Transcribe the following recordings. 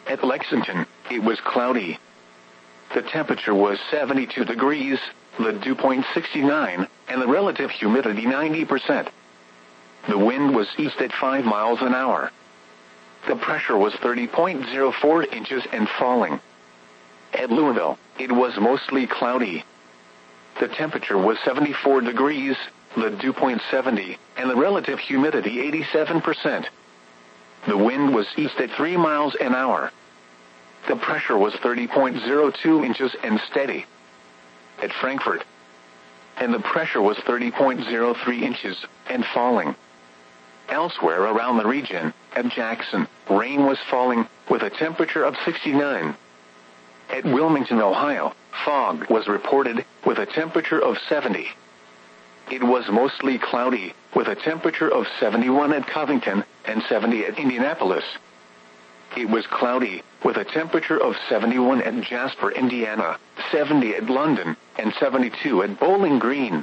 At Lexington, it was cloudy. The temperature was 72 degrees, the dew point 69, and the relative humidity 90%. The wind was east at 5 miles an hour. The pressure was 30.04 inches and falling. At Louisville, it was mostly cloudy. The temperature was 74 degrees, the dew point 70, and the relative humidity 87%. The wind was east at 3 miles an hour. The pressure was 30.02 inches and steady. At Frankfort, and the pressure was 30.03 inches and falling. Elsewhere around the region, at Jackson, rain was falling with a temperature of 69. At Wilmington, Ohio, fog was reported with a temperature of 70. It was mostly cloudy with a temperature of 71 at Covington and 70 at Indianapolis. It was cloudy with a temperature of 71 at Jasper, Indiana, 70 at London, and 72 at Bowling Green.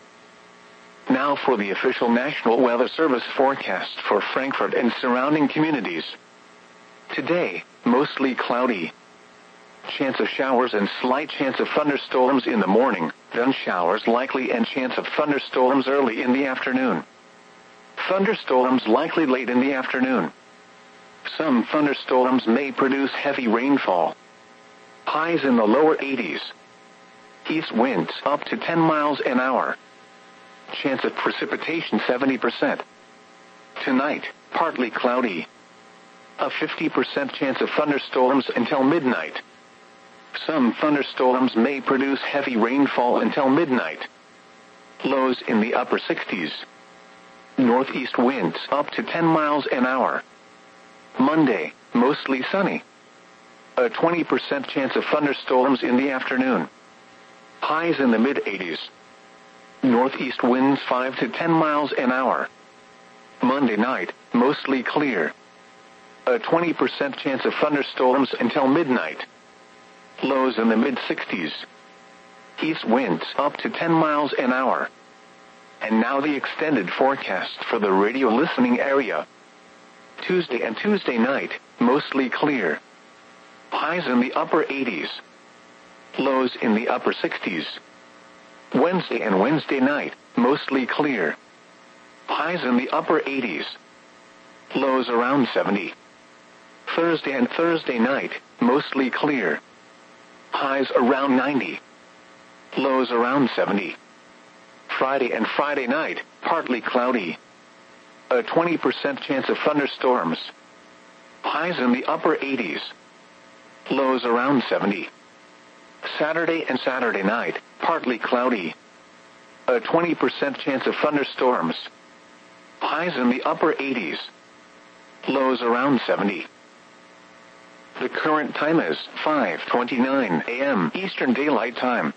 Now for the official National Weather Service forecast for Frankfort and surrounding communities. Today, mostly cloudy. Chance of showers and slight chance of thunderstorms in the morning, then showers likely and chance of thunderstorms early in the afternoon. Thunderstorms likely late in the afternoon. Some thunderstorms may produce heavy rainfall. Highs in the lower 80s. East winds up to 10 miles an hour. Chance of precipitation 70%. Tonight, partly cloudy. A 50% chance of thunderstorms until midnight. Some thunderstorms may produce heavy rainfall until midnight. Lows in the upper 60s. Northeast winds up to 10 miles an hour. Monday, mostly sunny. A 20% chance of thunderstorms in the afternoon. Highs in the mid-80s. Northeast winds 5 to 10 miles an hour. Monday night, mostly clear. A 20% chance of thunderstorms until midnight. Lows in the mid-60s. East winds up to 10 miles an hour. And now the extended forecast for the radio listening area. Tuesday and Tuesday night, mostly clear. Highs in the upper 80s. Lows in the upper 60s. Wednesday and Wednesday night, mostly clear. Highs in the upper 80s. Lows around 70. Thursday and Thursday night, mostly clear. Highs around 90. Lows around 70. Friday and Friday night, partly cloudy. A 20% chance of thunderstorms. Highs in the upper 80s. Lows around 70. Saturday and Saturday night, partly cloudy. A 20% chance of thunderstorms. Highs in the upper 80s. Lows around 70. The current time is 5:29 a.m. Eastern Daylight Time.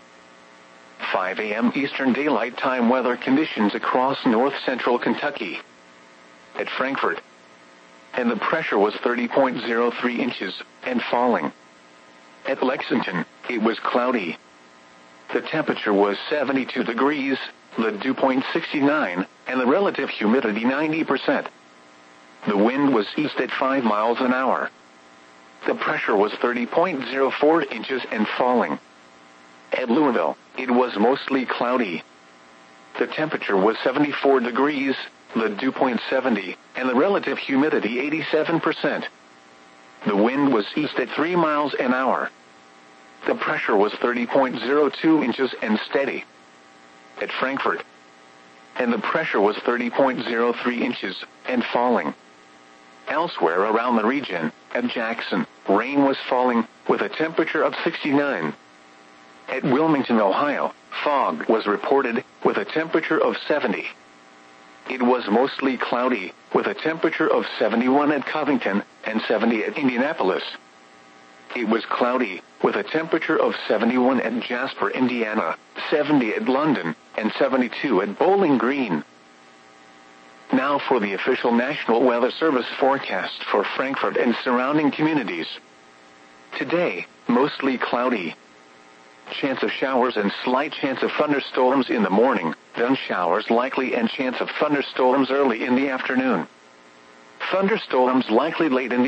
5 a.m. Eastern Daylight Time weather conditions across north-central Kentucky. At Frankfort, and the pressure was 30.03 inches and falling. At Lexington, it was cloudy. The temperature was 72 degrees, the dew point 69, and the relative humidity 90%. The wind was east at 5 miles an hour. The pressure was 30.04 inches and falling. At Louisville, it was mostly cloudy. The temperature was 74 degrees, the dew point 70, and the relative humidity 87%. The wind was east at 3 miles an hour. The pressure was 30.02 inches and steady. At Frankfort, and the pressure was 30.03 inches and falling. Elsewhere around the region, at Jackson, rain was falling with a temperature of 69. At Wilmington, Ohio, fog was reported with a temperature of 70. It was mostly cloudy with a temperature of 71 at Covington and 70 at Indianapolis. It was cloudy with a temperature of 71 at Jasper, Indiana, 70 at London, and 72 at Bowling Green. Now for the official National Weather Service forecast for Frankfort and surrounding communities. Today, mostly cloudy. Chance of showers and slight chance of thunderstorms in the morning, then showers likely and chance of thunderstorms early in the afternoon. Thunderstorms likely late in the